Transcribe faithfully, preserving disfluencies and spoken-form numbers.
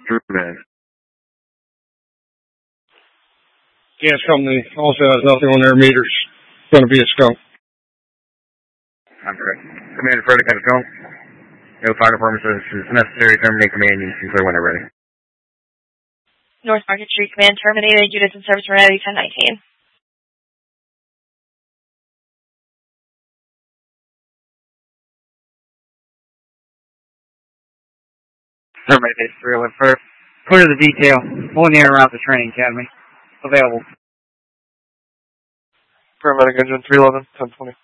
True. Gas company also has nothing on their meters. It's going to be a skunk. I'm correct. Commander Frederick at a skunk. No fire department services necessary. Terminate command. You can clear when they're ready. North Market Street Command terminated. Units in service ready. ten nineteen. Terminate base three oh one first. Clear the detail. On the air around the training academy. Available. Paramedic engine three eleven, ten twenty.